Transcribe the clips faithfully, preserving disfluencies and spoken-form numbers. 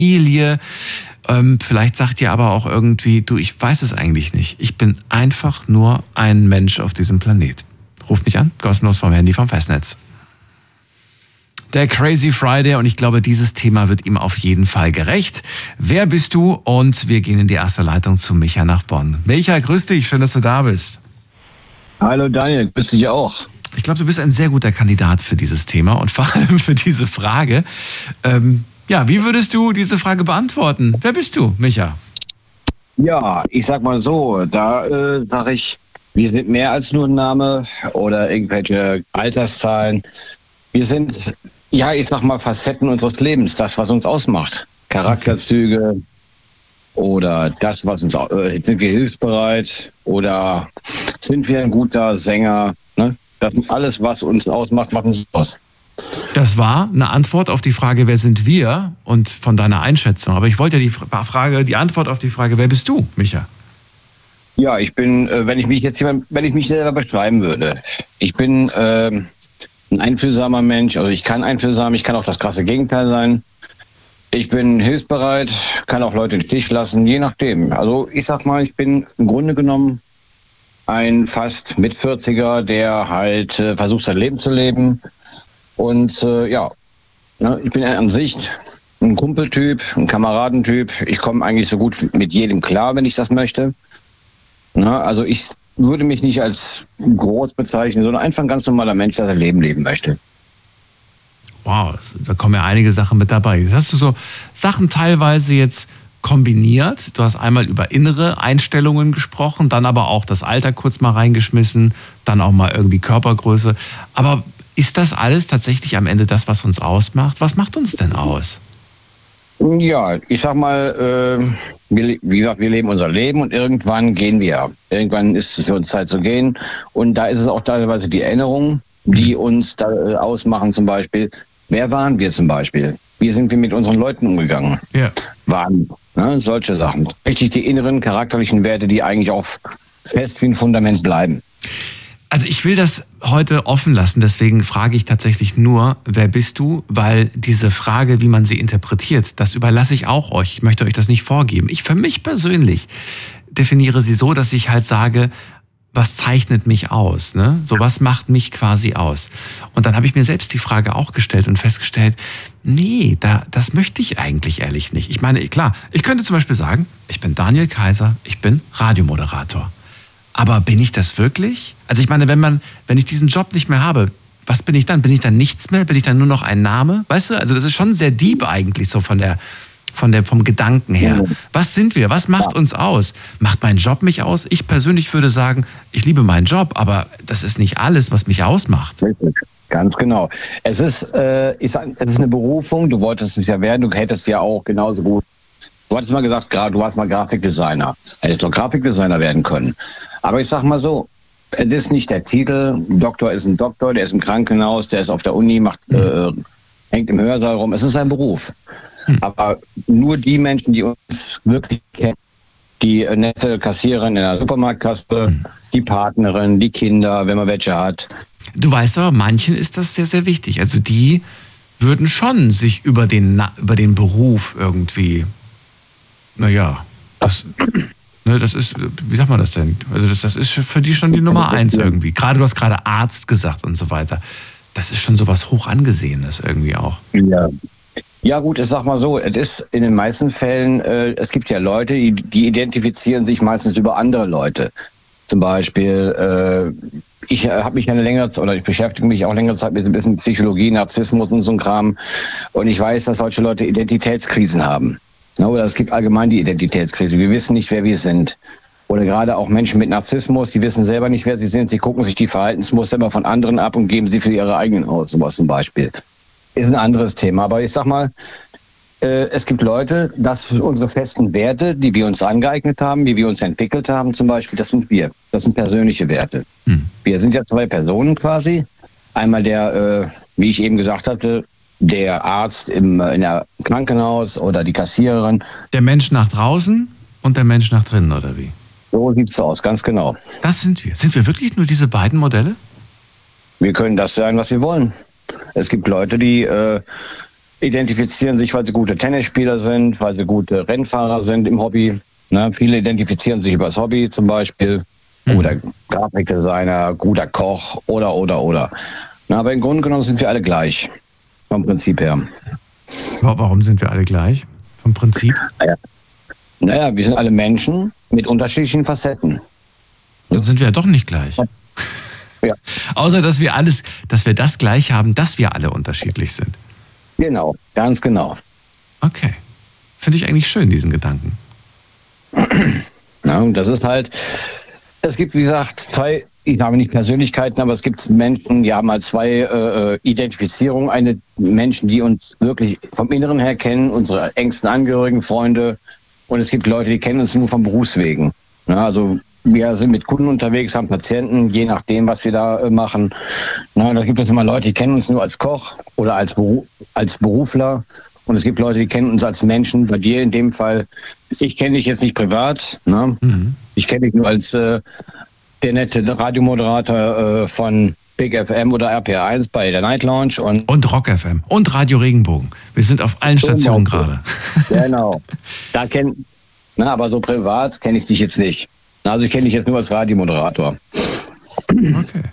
Familie. Ähm, vielleicht sagt ihr aber auch irgendwie, du, ich weiß es eigentlich nicht. Ich bin einfach nur ein Mensch auf diesem Planet. Ruf mich an, kostenlos vom Handy, vom Festnetz. Der Crazy Friday, und ich glaube, dieses Thema wird ihm auf jeden Fall gerecht. Wer bist du? Und wir gehen in die erste Leitung zu Micha nach Bonn. Micha, grüß dich, schön, dass du da bist. Hallo Daniel, grüß dich auch. Ich glaube, du bist ein sehr guter Kandidat für dieses Thema und vor allem für diese Frage. Ähm, ja, wie würdest du diese Frage beantworten? Wer bist du, Micha? Ja, ich sag mal so, da äh, sage ich, wir sind mehr als nur ein Name oder irgendwelche Alterszahlen. Wir sind, ja, ich sag mal, Facetten unseres Lebens, das, was uns ausmacht. Charakterzüge oder das, was uns, äh, sind wir hilfsbereit oder sind wir ein guter Sänger, ne? Das ist alles, was uns ausmacht, macht uns aus. Das war eine Antwort auf die Frage, wer sind wir, und von deiner Einschätzung. Aber ich wollte ja die Frage, die Antwort auf die Frage, wer bist du, Micha? Ja, ich bin, äh, wenn ich mich jetzt, wenn ich mich selber beschreiben würde, ich bin äh, ein einfühlsamer Mensch, also ich kann einfühlsam, ich kann auch das krasse Gegenteil sein. Ich bin hilfsbereit, kann auch Leute im Stich lassen, je nachdem. Also ich sag mal, ich bin im Grunde genommen ein fast Mit-vierziger, der halt äh, versucht, sein Leben zu leben. Und äh, ja, ne, ich bin an sich ein Kumpeltyp, ein Kameradentyp. Ich komme eigentlich so gut mit jedem klar, wenn ich das möchte. Na, also ich würde mich nicht als groß bezeichnen, sondern einfach ein ganz normaler Mensch, der sein Leben leben möchte. Wow, da kommen ja einige Sachen mit dabei. Jetzt hast du so Sachen teilweise jetzt kombiniert. Du hast einmal über innere Einstellungen gesprochen, dann aber auch das Alter kurz mal reingeschmissen, dann auch mal irgendwie Körpergröße. Aber ist das alles tatsächlich am Ende das, was uns ausmacht? Was macht uns denn aus? Ja, ich sag mal, äh, wir, wie gesagt, wir leben unser Leben und irgendwann gehen wir. Irgendwann ist es für uns Zeit zu gehen. Und da ist es auch teilweise die Erinnerungen, die uns da äh, ausmachen. Zum Beispiel, wer waren wir zum Beispiel? Wie sind wir mit unseren Leuten umgegangen? Ja. Waren, ne, solche Sachen. Richtig die inneren charakterlichen Werte, die eigentlich auch fest wie ein Fundament bleiben. Also ich will das heute offen lassen, deswegen frage ich tatsächlich nur, wer bist du? Weil diese Frage, wie man sie interpretiert, das überlasse ich auch euch. Ich möchte euch das nicht vorgeben. Ich für mich persönlich definiere sie so, dass ich halt sage, was zeichnet mich aus? Ne? So, was macht mich quasi aus? Und dann habe ich mir selbst die Frage auch gestellt und festgestellt, nee, da, das möchte ich eigentlich ehrlich nicht. Ich meine, klar, ich könnte zum Beispiel sagen, ich bin Daniel Kaiser, ich bin Radiomoderator. Aber bin ich das wirklich? Also ich meine, wenn man, wenn ich diesen Job nicht mehr habe, was bin ich dann? Bin ich dann nichts mehr? Bin ich dann nur noch ein Name? Weißt du, also das ist schon sehr deep eigentlich so von der, von der, vom Gedanken her. Was sind wir? Was macht uns aus? Macht mein Job mich aus? Ich persönlich würde sagen, ich liebe meinen Job, aber das ist nicht alles, was mich ausmacht. Ganz genau. Es ist, äh, ich sag, es ist eine Berufung. Du wolltest es ja werden. Du hättest ja auch genauso gut. Du hattest mal gesagt, du warst mal Grafikdesigner. Hättest doch Grafikdesigner werden können. Aber ich sag mal so, es ist nicht der Titel. Doktor ist ein Doktor, der ist im Krankenhaus, der ist auf der Uni, macht, äh, hängt im Hörsaal rum. Es ist ein Beruf. Hm. Aber nur die Menschen, die uns wirklich kennen, die nette Kassiererin in der Supermarktkasse, hm. die Partnerin, die Kinder, wenn man welche hat. Du weißt aber, manchen ist das sehr, sehr wichtig. Also die würden schon sich über den, über den Beruf irgendwie, naja, das... Ne, das ist, wie sagt man das denn? Also das, das ist für die schon die Nummer eins irgendwie. Gerade, du hast gerade Arzt gesagt und so weiter. Das ist schon so was hoch angesehenes irgendwie auch. Ja. Ja gut, ich sag mal so, es ist in den meisten Fällen, äh, es gibt ja Leute, die, die identifizieren sich meistens über andere Leute. Zum Beispiel, äh, ich habe mich eine längere Zeit, oder ich beschäftige mich auch längere Zeit mit ein bisschen Psychologie, Narzissmus und so ein Kram. Und ich weiß, dass solche Leute Identitätskrisen haben. Oder es gibt allgemein die Identitätskrise. Wir wissen nicht, wer wir sind. Oder gerade auch Menschen mit Narzissmus, die wissen selber nicht, wer sie sind. Sie gucken sich die Verhaltensmuster immer von anderen ab und geben sie für ihre eigenen aus. Sowas zum Beispiel. Ist ein anderes Thema. Aber ich sag mal, äh, es gibt Leute, dass unsere festen Werte, die wir uns angeeignet haben, wie wir uns entwickelt haben zum Beispiel, das sind wir. Das sind persönliche Werte. Hm. Wir sind ja zwei Personen quasi. Einmal der, äh, wie ich eben gesagt hatte, der Arzt im in der Krankenhaus oder die Kassiererin. Der Mensch nach draußen und der Mensch nach drinnen, oder wie? So sieht's aus, ganz genau. Das sind wir. Sind wir wirklich nur diese beiden Modelle? Wir können das sein, was wir wollen. Es gibt Leute, die, äh, identifizieren sich, weil sie gute Tennisspieler sind, weil sie gute Rennfahrer sind im Hobby. Ne? Viele identifizieren sich über das Hobby zum Beispiel. Mhm. Oder Grafikdesigner, guter Koch oder, oder, oder. Na, aber im Grunde genommen sind wir alle gleich. Vom Prinzip her. Warum sind wir alle gleich? Vom Prinzip? Naja, naja wir sind alle Menschen mit unterschiedlichen Facetten. Dann sind wir ja doch nicht gleich. Ja. Außer, dass wir alles, dass wir das gleich haben, dass wir alle unterschiedlich sind. Genau, ganz genau. Okay. Finde ich eigentlich schön, diesen Gedanken. Ja, und das ist halt, es gibt, wie gesagt, zwei, ich sage nicht Persönlichkeiten, aber es gibt Menschen, die haben halt zwei äh, Identifizierungen. Eine Menschen, die uns wirklich vom Inneren her kennen, unsere engsten Angehörigen, Freunde. Und es gibt Leute, die kennen uns nur vom Berufswegen. Ja, also wir sind mit Kunden unterwegs, haben Patienten, je nachdem, was wir da äh, machen. Na, da gibt es immer Leute, die kennen uns nur als Koch oder als, Beru- als Berufler. Und es gibt Leute, die kennen uns als Menschen. Bei dir in dem Fall, ich kenne dich jetzt nicht privat. Ne? Mhm. Ich kenne dich nur als äh, der nette Radiomoderator äh, von Big F M oder R P R eins bei der Night Lounge. Und, und Rock F M und Radio Regenbogen. Wir sind auf allen Stationen gerade. Genau. Da kenn, na, aber so privat kenne ich dich jetzt nicht. Also ich kenne dich jetzt nur als Radiomoderator. Okay.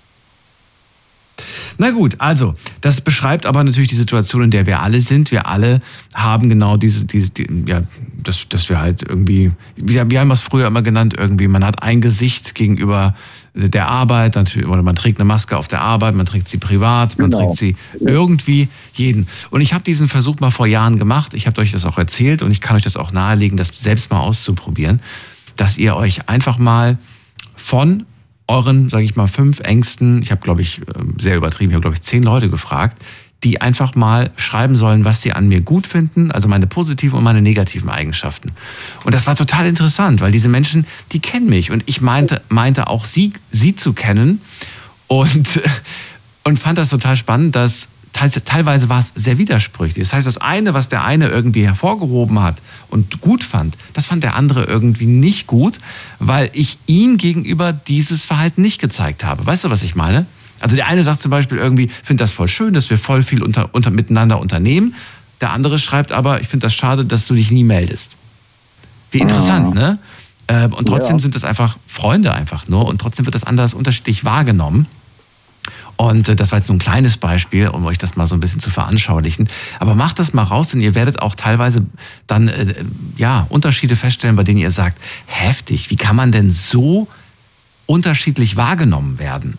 Na gut, also, das beschreibt aber natürlich die Situation, in der wir alle sind. Wir alle haben genau diese, diese die, ja, dass, dass wir halt irgendwie, wir, wir haben es früher immer genannt, irgendwie, man hat ein Gesicht gegenüber der Arbeit, oder man trägt eine Maske auf der Arbeit, man trägt sie privat, man genau. trägt sie irgendwie jeden. Und ich habe diesen Versuch mal vor Jahren gemacht, ich habe euch das auch erzählt und ich kann euch das auch nahelegen, das selbst mal auszuprobieren, dass ihr euch einfach mal von euren, sage ich mal, fünf Ängsten, ich habe, glaube ich, sehr übertrieben, ich habe, glaube ich, zehn Leute gefragt, die einfach mal schreiben sollen, was sie an mir gut finden, also meine positiven und meine negativen Eigenschaften. Und das war total interessant, weil diese Menschen, die kennen mich und ich meinte, meinte auch sie, sie zu kennen und, und fand das total spannend, dass teilweise war es sehr widersprüchlich. Das heißt, das eine, was der eine irgendwie hervorgehoben hat und gut fand, das fand der andere irgendwie nicht gut, weil ich ihm gegenüber dieses Verhalten nicht gezeigt habe. Weißt du, was ich meine? Also der eine sagt zum Beispiel irgendwie, ich finde das voll schön, dass wir voll viel unter, unter, miteinander unternehmen. Der andere schreibt aber, ich finde das schade, dass du dich nie meldest. Wie interessant, ne? Und trotzdem ja. sind das einfach Freunde einfach nur und trotzdem wird das anders unterschiedlich wahrgenommen. Und das war jetzt so ein kleines Beispiel, um euch das mal so ein bisschen zu veranschaulichen. Aber macht das mal raus, denn ihr werdet auch teilweise dann äh, ja, Unterschiede feststellen, bei denen ihr sagt, heftig, wie kann man denn so unterschiedlich wahrgenommen werden?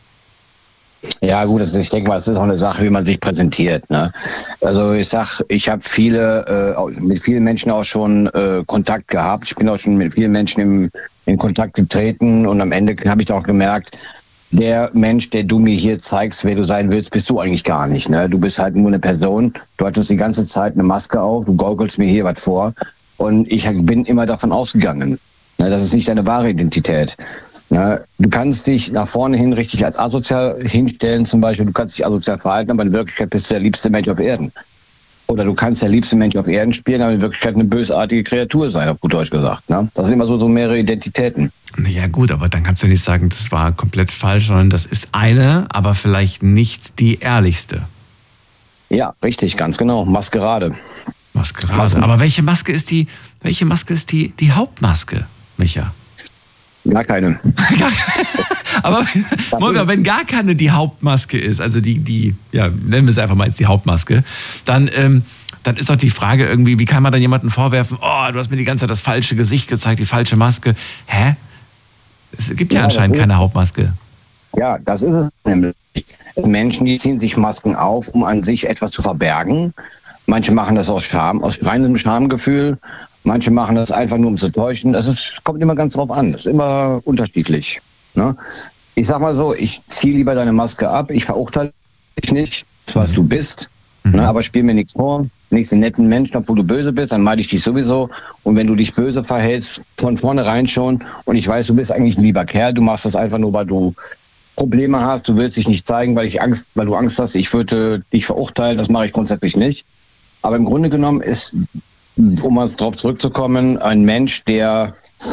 Ja gut, das, ich denke mal, das ist auch eine Sache, wie man sich präsentiert. Ne? Also ich sag, ich habe viele, äh, mit vielen Menschen auch schon äh, Kontakt gehabt. Ich bin auch schon mit vielen Menschen im, in Kontakt getreten und am Ende habe ich auch gemerkt, der Mensch, der du mir hier zeigst, wer du sein willst, bist du eigentlich gar nicht. Ne? Du bist halt nur eine Person. Du hattest die ganze Zeit eine Maske auf. Du gaukelst mir hier was vor. Und ich bin immer davon ausgegangen. Ne? Das ist nicht deine wahre Identität. Ne? Du kannst dich nach vorne hin richtig als asozial hinstellen zum Beispiel. Du kannst dich asozial verhalten, aber in Wirklichkeit bist du der liebste Mensch auf Erden. Oder du kannst der liebste Mensch auf Erden spielen, aber in Wirklichkeit eine bösartige Kreatur sein, auf gut Deutsch gesagt. Ne? Das sind immer so, so mehrere Identitäten. Ja gut, aber dann kannst du nicht sagen, das war komplett falsch, sondern das ist eine, aber vielleicht nicht die ehrlichste. Ja, richtig, ganz genau. Maskerade. Maskerade. Masken. Aber welche Maske ist die, welche Maske ist die, die Hauptmaske, Micha? Gar keine. Aber wenn, wenn gar keine die Hauptmaske ist, also die, die, ja, nennen wir es einfach mal jetzt die Hauptmaske, dann, ähm, dann ist doch die Frage irgendwie, wie kann man dann jemandem vorwerfen, oh, du hast mir die ganze Zeit das falsche Gesicht gezeigt, die falsche Maske. Hä? Es gibt ja, ja anscheinend keine Hauptmaske. Ja, das ist es nämlich. Menschen, die ziehen sich Masken auf, um an sich etwas zu verbergen. Manche machen das aus Scham, aus reinem Schamgefühl. Manche machen das einfach nur, um zu täuschen. Das ist, kommt immer ganz drauf an. Das ist immer unterschiedlich. Ne? Ich sag mal so, ich ziehe lieber deine Maske ab. Ich verurteile dich nicht, was du bist. Mhm. Ne? Aber spiel mir nichts vor. Nicht einen netten Menschen, obwohl du böse bist, dann meide ich dich sowieso. Und wenn du dich böse verhältst, von vornherein schon, und ich weiß, du bist eigentlich ein lieber Kerl, du machst das einfach nur, weil du Probleme hast, du willst dich nicht zeigen, weil ich Angst, weil du Angst hast, ich würde dich verurteilen, das mache ich grundsätzlich nicht. Aber im Grunde genommen ist, um mal darauf zurückzukommen, ein Mensch, der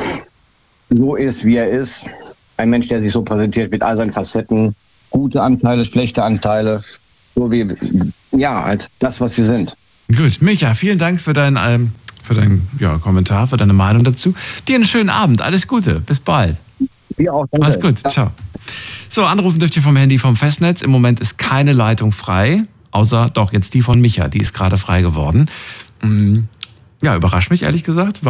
so ist, wie er ist, ein Mensch, der sich so präsentiert mit all seinen Facetten, gute Anteile, schlechte Anteile, so wie, ja, halt das, was wir sind. Gut, Micha, vielen Dank für deinen, ähm, für deinen ja, Kommentar, für deine Meinung dazu. Dir einen schönen Abend, alles Gute, bis bald. Dir auch, danke. Mach's gut, ciao. So, anrufen dürft ihr vom Handy vom Festnetz. Im Moment ist keine Leitung frei, außer doch jetzt die von Micha, die ist gerade frei geworden. Ja, überrascht mich ehrlich gesagt.